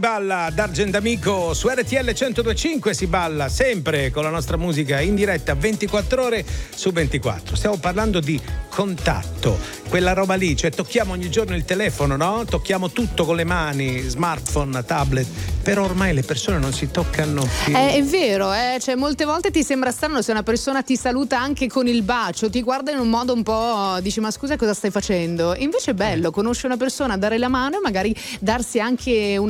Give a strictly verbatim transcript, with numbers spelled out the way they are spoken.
Balla d'Argentamico su R T L centodue e cinque, si balla sempre con la nostra musica in diretta ventiquattro ore su ventiquattro. Stiamo parlando di contatto, quella roba lì, cioè tocchiamo ogni giorno il telefono, no? Tocchiamo tutto con le mani, smartphone, tablet, però ormai le persone non si toccano più. Eh, è vero, eh? Cioè molte volte ti sembra strano se una persona ti saluta anche con il bacio, ti guarda in un modo un po', dici ma scusa cosa stai facendo? Invece è bello, conosci una persona, dare la mano e magari darsi anche un